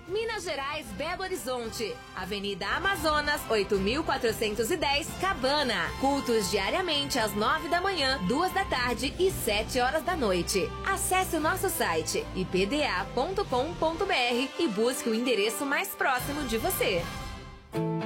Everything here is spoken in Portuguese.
Minas Gerais, Belo Horizonte. Avenida Amazonas, 8.410, Cabana. Cultos diariamente às 9 da manhã, 2 da tarde e 7 horas da noite. Acesse o nosso site ipda.com.br e busque o endereço mais próximo de você.